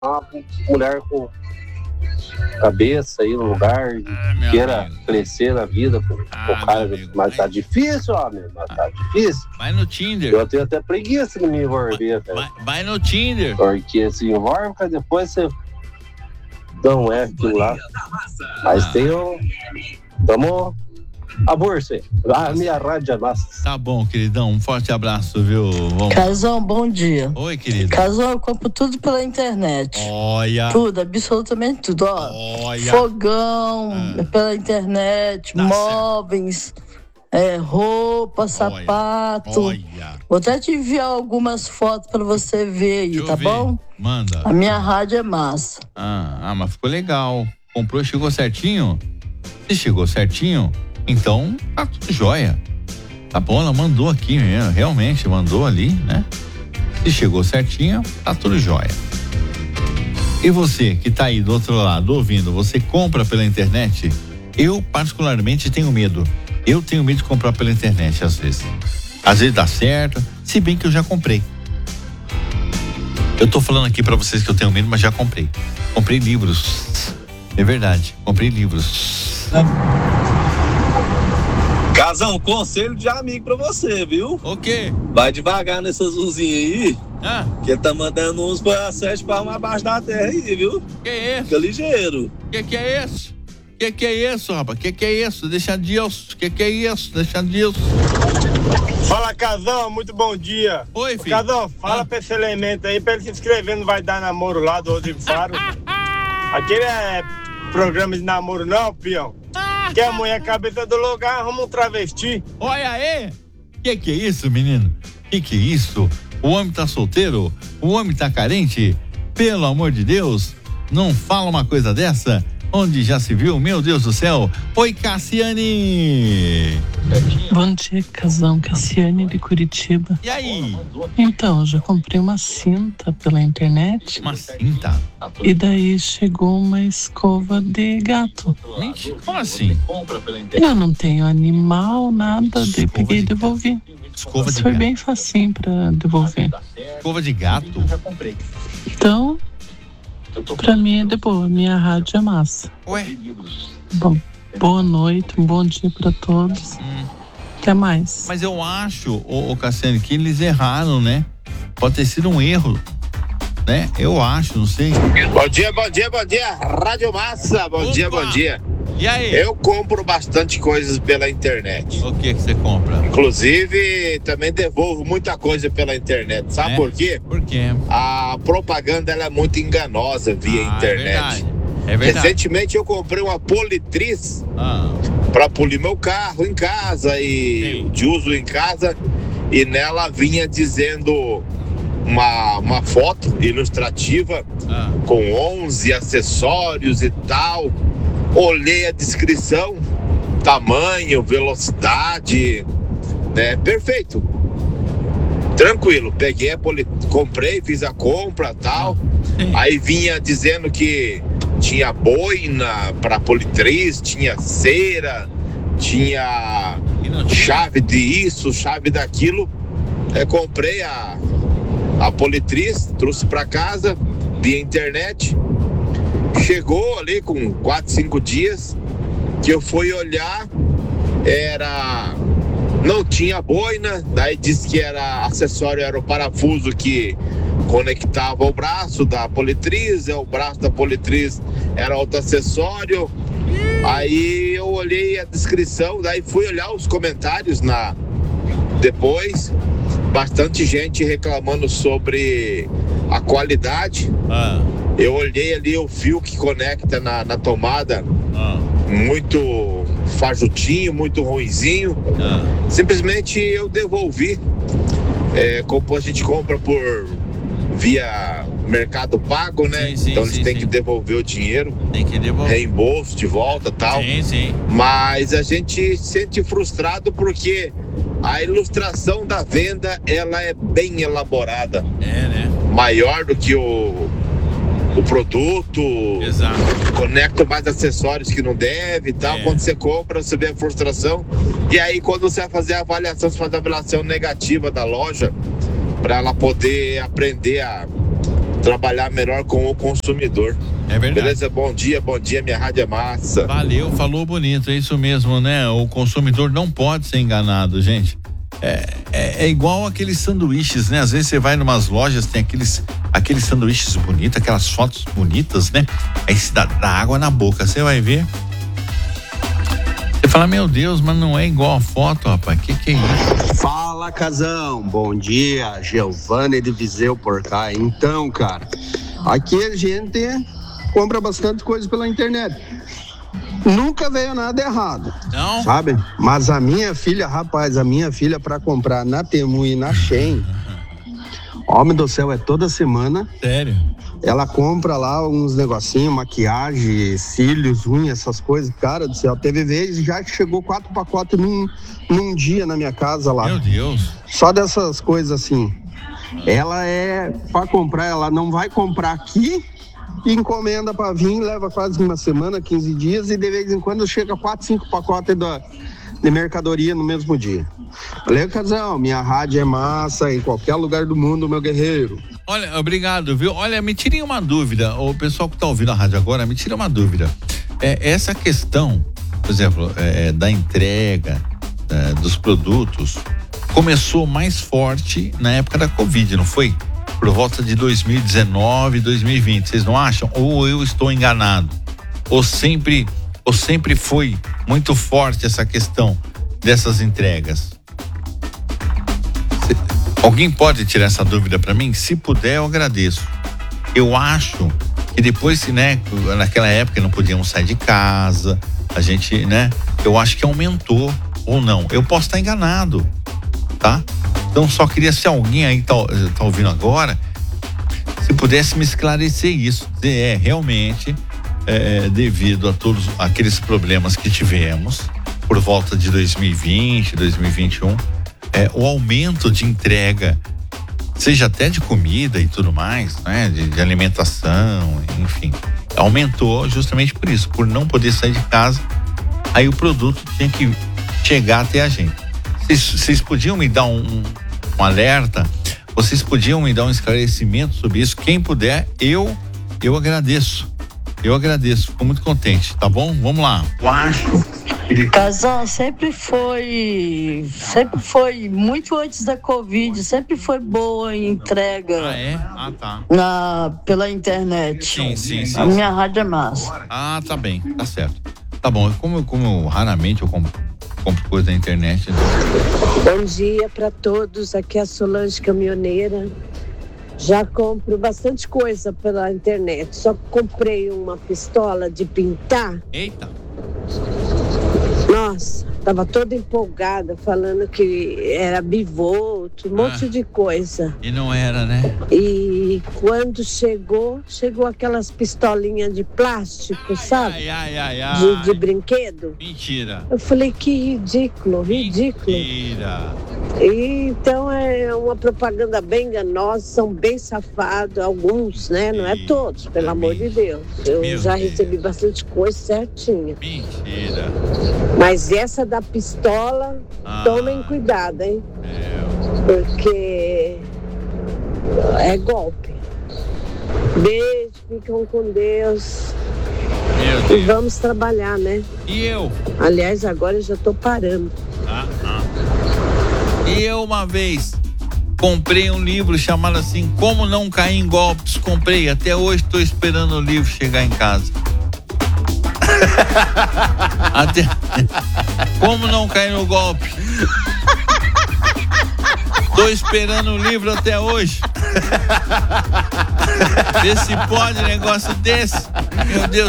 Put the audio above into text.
uma mulher com cabeça aí no lugar, queira crescer na vida com o cara, mas tá difícil, homem, tá difícil. Vai no Tinder. Eu tenho até preguiça de me envolver, cara. Vai no Tinder. Porque se envolve, cara, depois você não é aquilo lá. Mas tamo a bolsa aí. A minha rádio é massa. Tá bom, queridão. Um forte abraço, viu? Casão, bom dia. Oi, querido. Casão, eu compro tudo pela internet. Olha. Tudo, absolutamente tudo. Olha. Fogão, pela internet, tá móveis, roupa, sapato. Olha. Vou até te enviar algumas fotos pra você ver aí, tá bom? Manda. A minha rádio é massa. Mas ficou legal. Comprou, chegou certinho? Se chegou certinho, então tá tudo jóia. Tá bom, ela mandou aqui mesmo, realmente mandou ali, né? Se chegou certinho, tá tudo jóia. E você que tá aí do outro lado ouvindo, você compra pela internet? Eu particularmente tenho medo. Eu tenho medo de comprar pela internet às vezes. Às vezes dá certo, se bem que eu já comprei. Eu tô falando aqui pra vocês que eu tenho medo, mas já comprei. Comprei livros. É verdade, comprei livros. Casão, conselho de amigo pra você, viu? O quê? Vai devagar nessas luzinhas aí. Que ele tá mandando uns pra 7 palmas abaixo da terra aí, viu? Que é isso? Fica ligeiro. Que é isso? Que é isso, rapaz? Que é isso? Deixa Deus. Que é isso? Deixa Deus. Fala, Casão, muito bom dia. Oi, filho. Casão, fala pra esse elemento aí, pra ele se inscrever no Vai Dar Namoro lá do Rodrigo Faro. Aquele é programa de namoro não, peão. Que a mulher cabeça do lugar arruma um travesti. Olha aí! Que é isso, menino? Que é isso? O homem tá solteiro? O homem tá carente? Pelo amor de Deus, não fala uma coisa dessa? Onde já se viu? Meu Deus do céu! Oi, Cassiane! Bom dia, Casão. Cassiane de Curitiba. E aí? Então, já comprei uma cinta pela internet. Uma cinta? E daí chegou uma escova de gato. Gente, como assim? Eu não tenho animal, nada. Daí peguei e devolvi. Escova de foi gato. bem facinho pra devolver. Escova de gato? Então, pra mim é de boa. Minha rádio é massa. Ué? Bom, boa noite, um bom dia pra todos. Até mais. Mas eu acho, ô Cassiane, que eles erraram, né? Pode ter sido um erro, né? Eu acho, não sei. Bom dia, Rádio Massa, bom dia. E aí? Eu compro bastante coisas pela internet. O que você compra? Inclusive, também devolvo muita coisa pela internet. Sabe por quê? Por quê? A propaganda ela é muito enganosa via internet. É verdade. Recentemente eu comprei uma politriz para polir meu carro em casa e de uso em casa, e nela vinha dizendo uma foto ilustrativa com 11 acessórios e tal. Olhei a descrição, tamanho, velocidade, né? Perfeito. Tranquilo, peguei comprei, fiz a compra, tal. Aí vinha dizendo que tinha boina para politriz, tinha cera, tinha chave de isso, chave daquilo. Comprei a politriz, trouxe para casa via internet. Chegou ali com 4, 5 dias que eu fui olhar, não tinha boina, daí disse que era acessório, era o parafuso que conectava o braço da politriz, o braço da politriz era outro acessório. Aí eu olhei a descrição, daí fui olhar os comentários depois, bastante gente reclamando sobre a qualidade. Eu olhei ali o fio que conecta na tomada, muito fajutinho, muito ruinzinho. Simplesmente eu devolvi. Como a gente compra via Mercado Pago, né? Então eles têm que devolver o dinheiro. Tem que devolver. Reembolso de volta e tal. Sim. Mas a gente se sente frustrado porque a ilustração da venda, ela é bem elaborada. Né? Maior do que o produto. Exato. Conecta mais acessórios que não deve e tal. Quando você compra, você vê a frustração. E aí, quando você vai fazer a avaliação, você faz a avaliação negativa da loja, para ela poder aprender a trabalhar melhor com o consumidor. É verdade. Beleza? Bom dia, minha rádio é massa. Valeu, falou bonito, é isso mesmo, né? O consumidor não pode ser enganado, gente. É igual aqueles sanduíches, né? Às vezes você vai em umas lojas, tem aqueles sanduíches bonitos, aquelas fotos bonitas, né? Aí se dá água na boca, você vai ver. Você fala, meu Deus, mas não é igual a foto, rapaz. Que é isso? Fala, Casão. Bom dia, Giovanni de Viseu por cá. Então, cara, aqui a gente compra bastante coisa pela internet. Nunca veio nada errado. Não? Sabe? Mas a minha filha, pra comprar na Temu e na Shein, homem do céu, é toda semana. Sério? Ela compra lá uns negocinhos, maquiagem, cílios, unhas, essas coisas. Cara do céu, teve vez já que chegou 4 pacotes num dia na minha casa lá. Meu Deus. Só dessas coisas assim. Ela pra comprar, ela não vai comprar aqui, encomenda pra vir, leva quase uma semana, 15 dias, e de vez em quando chega 4, 5 pacotes de mercadoria no mesmo dia. Valeu, Casão, minha rádio é massa em qualquer lugar do mundo, meu guerreiro. Olha, obrigado, viu? Olha, me tirem uma dúvida, o pessoal que tá ouvindo a rádio agora, me tira uma dúvida. Essa questão, por exemplo, da entrega dos produtos, começou mais forte na época da Covid, não foi? Por volta de 2019, 2020, vocês não acham? Ou eu estou enganado? Ou sempre foi muito forte essa questão dessas entregas? Alguém pode tirar essa dúvida para mim? Se puder, eu agradeço. Eu acho que depois, né, naquela época não podíamos sair de casa, a gente, né, eu acho que aumentou ou não. Eu posso estar enganado, tá? Então só queria, se alguém aí tá ouvindo agora, se pudesse me esclarecer isso. Realmente, devido a todos aqueles problemas que tivemos por volta de 2020, 2021, o aumento de entrega, seja até de comida e tudo mais, né? De alimentação, enfim, aumentou justamente por isso, por não poder sair de casa, aí o produto tinha que chegar até a gente. Vocês podiam me dar um alerta? Vocês podiam me dar um esclarecimento sobre isso? Quem puder, eu agradeço. Eu agradeço, fico muito contente, tá bom? Vamos lá. Casal, sempre foi muito antes da Covid, sempre foi boa em entrega. Ah, é? Ah, tá. Pela internet. Sim. A minha rádio é massa. Ah, tá bem, tá certo. Tá bom, como raramente eu compro coisa na internet. Né? Bom dia pra todos, aqui é a Solange Caminhoneira. Já compro bastante coisa pela internet, só comprei uma pistola de pintar. Eita! Nossa, tava toda empolgada, falando que era bivolto, um monte de coisa. E não era, né? E quando chegou aquelas pistolinhas de plástico, sabe? De brinquedo. Mentira. Eu falei, que ridículo. Mentira. E, então é uma propaganda bem enganosa, são bem safados, alguns, né? Não é todos, pelo amor de Deus. Eu já recebi bastante coisa certinha. Mentira. Mas essa da pistola, tomem cuidado, hein? Porque é golpe. Beijo, ficam com Deus. Meu Deus. E vamos trabalhar, né? E eu? Aliás, agora eu já tô parando. E eu uma vez comprei um livro chamado assim, Como Não Cair em Golpes. Comprei, até hoje estou esperando o livro chegar em casa. Como não cair no golpe? Tô esperando o livro até hoje. Vê se pode negócio desse. Meu Deus